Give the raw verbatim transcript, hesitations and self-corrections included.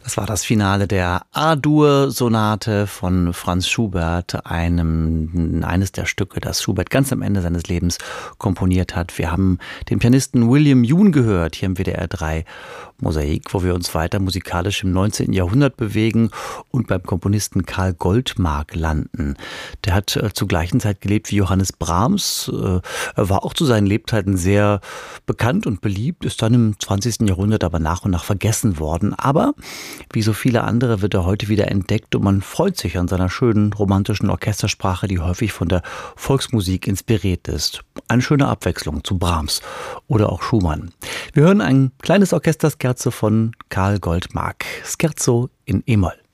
Das war das Finale der A-Dur-Sonate von Franz Schubert, einem, eines der Stücke, das Schubert ganz am Ende seines Lebens komponiert hat. Wir haben den Pianisten William Yoon gehört, hier im W D R drei Mosaik, wo wir uns weiter musikalisch im neunzehnten Jahrhundert bewegen und beim Komponisten Karl Goldmark landen. Der hat äh, zur gleichen Zeit gelebt wie Johannes Brahms. Äh, er war auch zu seinen Lebzeiten sehr bekannt und beliebt, ist dann im zwanzigsten Jahrhundert aber nach und nach vergessen worden. Aber wie so viele andere wird er heute wieder entdeckt und man freut sich an seiner schönen romantischen Orchestersprache, die häufig von der Volksmusik inspiriert ist. Eine schöne Abwechslung zu Brahms oder auch Schumann. Wir hören ein kleines Orchesterscherzo von Karl Goldmark. Scherzo in E-Moll.